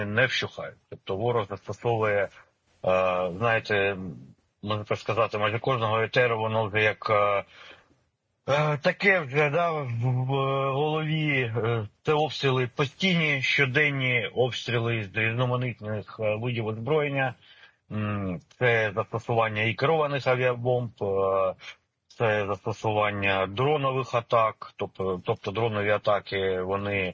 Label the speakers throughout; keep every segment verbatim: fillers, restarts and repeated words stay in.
Speaker 1: не вщухають. Тобто ворог застосовує, знаєте, можна так сказати, майже кожного етеру воно вже як таке вже, да, в голові. Це обстріли постійні, щоденні обстріли з різноманітних видів озброєння. Це застосування і керованих авіабомб, це застосування дронових атак, тобто, тобто дронові атаки, вони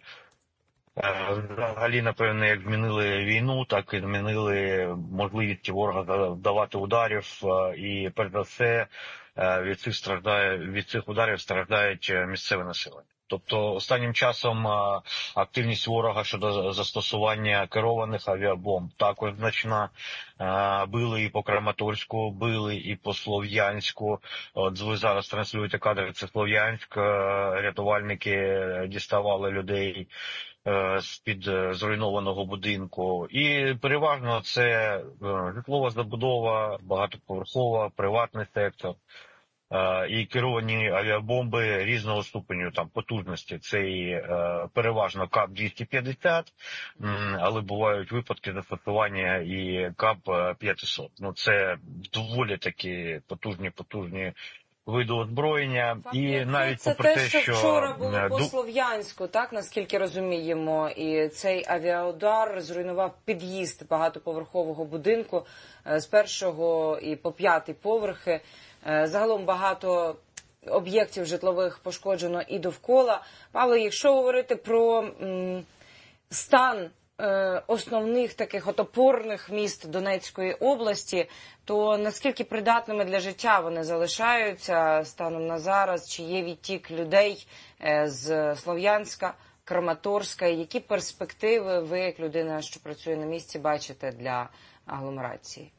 Speaker 1: взагалі, напевно, як змінили війну, так і змінили можливість ворога завдавати ударів, і перш за все від цих страждає, від цих ударів страждають місцеве населення. Тобто останнім часом активність ворога щодо застосування керованих авіабомб також значна. Били і по Краматорську, били і по Слов'янську. От ви зараз транслюєте кадри, це Слов'янськ, рятувальники діставали людей з-під зруйнованого будинку. І переважно це житлова забудова, багатоповерхова, приватний сектор. І керовані авіабомби різного ступеню там потужності. Це і е, переважно КАП двісті п'ятдесят, але бувають випадки застосування і КАП п'ятсот. Ну це доволі такі потужні, потужні види озброєння. І навіть
Speaker 2: це
Speaker 1: попри
Speaker 2: те,
Speaker 1: те,
Speaker 2: що,
Speaker 1: що
Speaker 2: вчора було по Слов'янську, так, наскільки розуміємо, і цей авіаудар зруйнував під'їзд багатоповерхового будинку з першого і по п'ятий поверхи. Загалом багато об'єктів житлових пошкоджено і довкола. Павло, якщо говорити про м, стан е, основних таких от опорних міст Донецької області, то наскільки придатними для життя вони залишаються станом на зараз? Чи є відтік людей е, з Слов'янська, Краматорська? Які перспективи ви, як людина, що працює на місці, бачите для агломерації?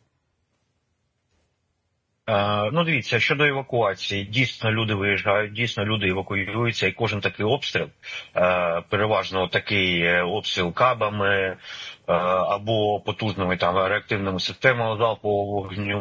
Speaker 1: Ну, дивіться, щодо евакуації, дійсно люди виїжджають, дійсно люди евакуюються, і кожен такий обстріл, переважно такий обстріл кабами або потужними там реактивними системами залпового вогню,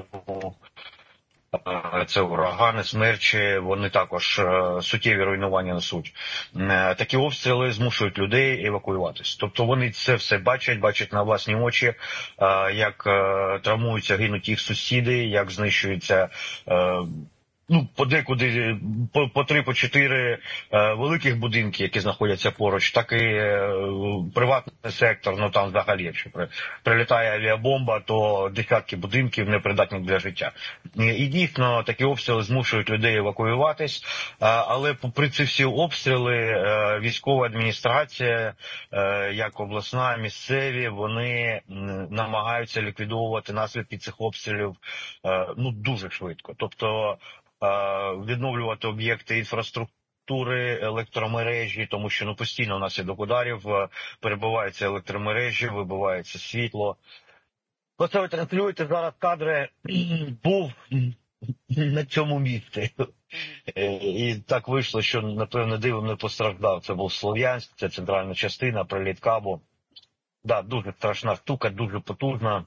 Speaker 1: це урагани, смерчі, вони також суттєві руйнування несуть. Такі обстріли змушують людей евакуюватись. Тобто вони це все бачать, бачать на власні очі, як травмуються, гинуть їх сусіди, як знищуються, ну, подекуди по, по три, по чотири е, великих будинки, які знаходяться поруч, так і е, приватний сектор, ну там взагалі, якщо при, прилітає авіабомба, то десятки будинків непридатні для життя. І, і дійсно такі обстріли змушують людей евакуюватись, е, але попри ці всі обстріли, е, військова адміністрація, е, як обласна, місцеві, вони м, намагаються ліквідовувати наслідки цих обстрілів е, ну дуже швидко. Тобто відновлювати об'єкти інфраструктури, електромережі, тому що ну постійно внаслідок ударів перебиваються електромережі, вибивається світло. Оце ви транслюєте зараз кадри, був на цьому місці. І так вийшло, що, напевно, дивом не постраждав. Це був Слов'янськ, це центральна частина, приліт кабу. Да, дуже страшна штука, дуже потужна.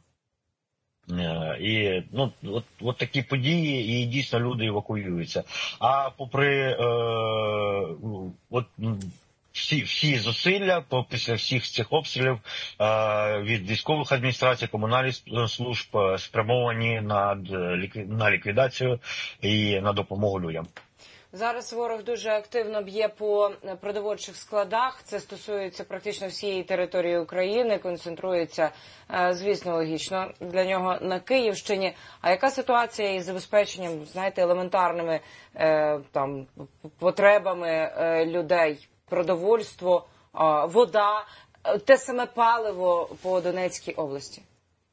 Speaker 1: І ну от, от такі події, і дійсно люди евакуюються. А попри е, от всі всі зусилля, після всіх цих обстрілів е, від військових адміністрацій, комунальних служб спрямовані на, на ліквідацію і на допомогу людям.
Speaker 2: Зараз ворог дуже активно б'є по продовольчих складах. Це стосується практично всієї території України, концентрується, звісно, логічно для нього на Київщині. А яка ситуація із забезпеченням, знаєте, елементарними там потребами людей? Продовольство, вода, те саме паливо по Донецькій області?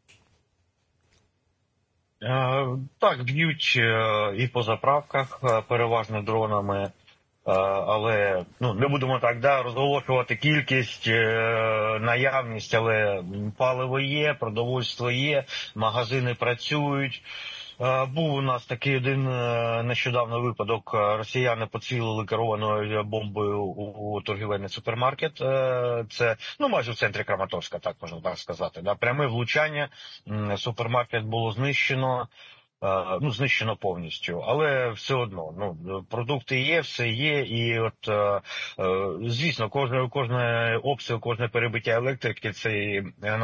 Speaker 1: Так, б'ють і по заправках, переважно дронами, але ну, не будемо так да, розголошувати кількість, наявність, але паливо є, продовольство є, магазини працюють. Був у нас такий один нещодавно випадок, росіяни поцілили керованою бомбою у торгівельний супермаркет, це ну майже в центрі Краматорська, так можна так сказати, да? Пряме влучання, супермаркет було знищено, ну знищено повністю, але все одно, ну продукти є, все є, і от звісно, кожне, кожне обстріл, кожне перебиття електрики, це